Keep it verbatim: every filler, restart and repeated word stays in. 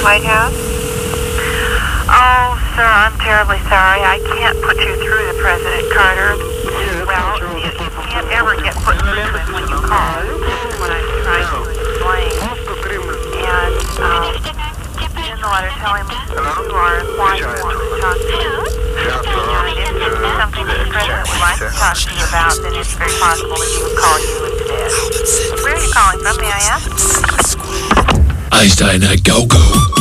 White House? Oh, sir, I'm terribly sorry. I can't put you through to President Carter. Well, you, you can't ever get put through to him when you call. This is what I'm trying to explain. And um, in the letter, tell him who you are and why you want to talk to you. And if this is something that the President would like to talk to you about, then it's very possible that he would call you instead. Where are you calling from, may I ask? Einstein, go go.